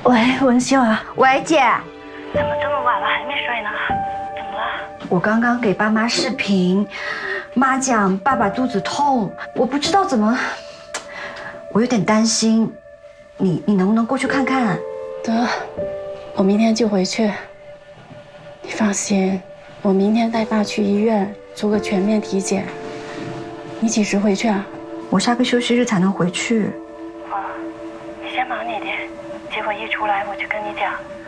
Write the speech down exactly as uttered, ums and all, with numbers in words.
喂，文秀啊。 喂，姐。 怎么这么晚了还没睡呢？怎么了？ 我刚刚给爸妈视频，妈讲爸爸肚子痛，我不知道怎么，我有点担心。你你能不能过去看看？ 得，我明天就回去。你放心，我明天带爸去医院做个全面体检。你几时回去啊？ 我下个休息日才能回去。 哦，你先忙你的，结果一出来我就跟你讲。